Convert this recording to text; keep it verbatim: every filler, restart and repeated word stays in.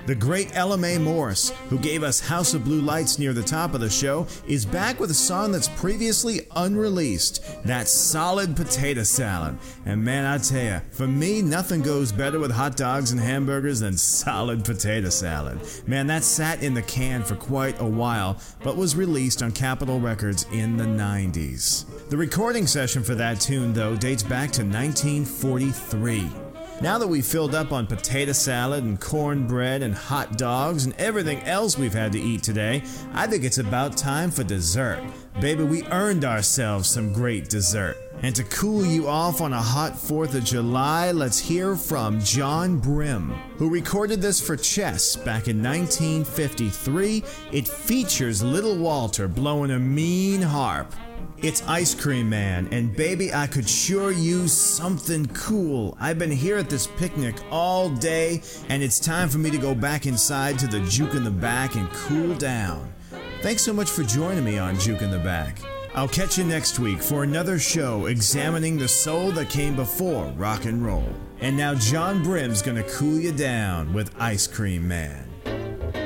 The great Ella Mae Morris, who gave us House of Blue Lights near the top of the show, is back with a song that's previously unreleased. That's Solid Potato Salad. And man, I tell ya, for me, nothing goes better with hot dogs and hamburgers than Solid Potato Salad. Man, that sat in the can for quite a while, but was released on Capitol Records in the nineties. The recording session for that tune, though, dates back to nineteen forty-three. Now that we've filled up on potato salad and cornbread and hot dogs and everything else we've had to eat today, I think it's about time for dessert. Baby, we earned ourselves some great dessert. And to cool you off on a hot fourth of July, let's hear from John Brim, who recorded this for Chess back in nineteen fifty-three. It features Little Walter blowing a mean harp. It's Ice Cream Man, and baby, I could sure use something cool. I've been here at this picnic all day, and it's time for me to go back inside to the Juke in the Back and cool down. Thanks so much for joining me on Juke in the Back. I'll catch you next week for another show examining the soul that came before rock and roll. And now John Brim's gonna cool you down with Ice Cream Man.